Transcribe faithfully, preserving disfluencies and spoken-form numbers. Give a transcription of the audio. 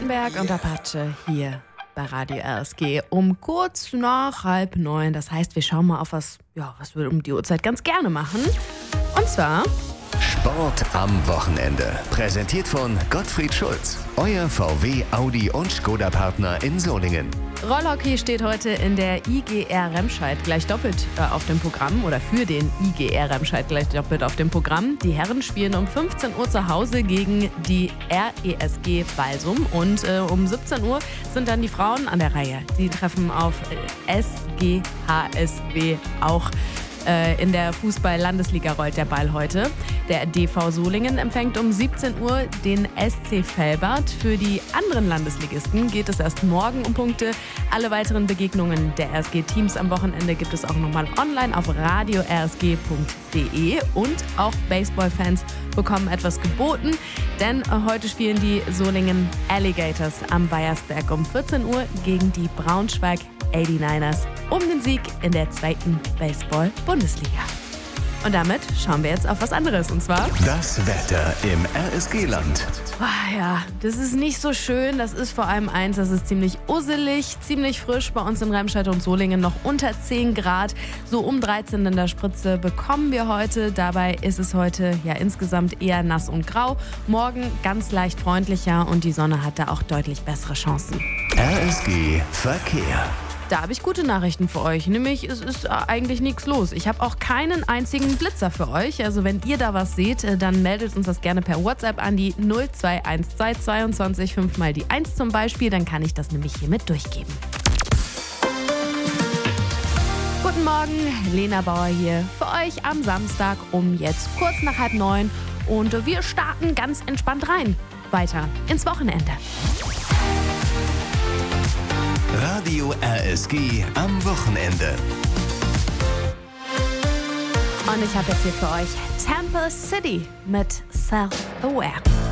Schattenberg und Apache hier bei Radio R S G um kurz nach halb neun. Das heißt, wir schauen mal auf was, ja, was wir um die Uhrzeit ganz gerne machen. Und zwar Sport am Wochenende. Präsentiert von Gottfried Schulz, euer V W, Audi und Skoda-Partner in Solingen. Rollhockey steht heute in der I G R Remscheid gleich doppelt äh, auf dem Programm oder für den I G R Remscheid gleich doppelt auf dem Programm. Die Herren spielen um fünfzehn Uhr zu Hause gegen die R E S G Balsum und äh, um siebzehn Uhr sind dann die Frauen an der Reihe. Die treffen auf äh, S G H S W auch. In der Fußball-Landesliga rollt der Ball heute. Der D V Solingen empfängt um siebzehn Uhr den S C Velbert. Für die anderen Landesligisten geht es erst morgen um Punkte. Alle weiteren Begegnungen der R S G-Teams am Wochenende gibt es auch nochmal online auf radio r s g punkt d e. Und auch Baseball-Fans bekommen etwas geboten, denn heute spielen die Solingen Alligators am Bayersberg um vierzehn Uhr gegen die Braunschweig achtundachtzigers um den Sieg in der zweiten Baseball-Bundesliga. Und damit schauen wir jetzt auf was anderes, und zwar das Wetter im R S G-Land. Oh ja, das ist nicht so schön. Das ist vor allem eins, das ist ziemlich usselig, ziemlich frisch. Bei uns in Remscheid und Solingen noch unter zehn Grad. So um dreizehn in der Spritze bekommen wir heute. Dabei ist es heute ja insgesamt eher nass und grau. Morgen ganz leicht freundlicher und die Sonne hat da auch deutlich bessere Chancen. R S G Verkehr. Da habe ich gute Nachrichten für euch, nämlich es ist eigentlich nichts los. Ich habe auch keinen einzigen Blitzer für euch. Also wenn ihr da was seht, dann meldet uns das gerne per WhatsApp an die null zwei eins zwei zweiundzwanzig fünf mal die eins zum Beispiel. Dann kann ich das nämlich hiermit durchgeben. Guten Morgen, Lena Bauer hier für euch am Samstag um jetzt kurz nach halb neun. Und wir starten ganz entspannt rein. Weiter ins Wochenende. Radio R S G am Wochenende. Und ich habe jetzt hier für euch Temple City mit Self-Aware.